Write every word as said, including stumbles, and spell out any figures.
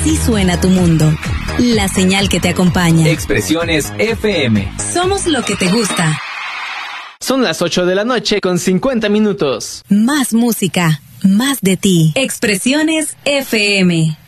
Así suena tu mundo. La señal que te acompaña. Expresiones F M. Somos lo que te gusta. Son las ocho de la noche con cincuenta minutos. Más música, más de ti. Expresiones F M.